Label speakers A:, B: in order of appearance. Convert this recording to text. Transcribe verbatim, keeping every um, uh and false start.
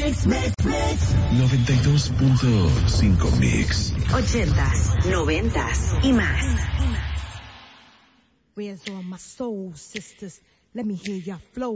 A: noventa y dos punto cinco Mix.
B: Ochentas, noventas y más.
C: Where's all my soul sisters? Let me hear your flow.